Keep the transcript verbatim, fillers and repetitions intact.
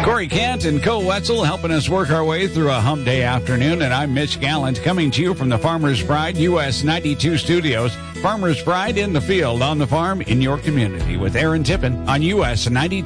Corey Kent and Cole Wetzel helping us work our way through a hump day afternoon, and I'm Mitch Gallant coming to you from the Farmers Pride U S ninety-two studios. Farmers Pride in the field, on the farm, in your community with Aaron Tippin on U S ninety-two.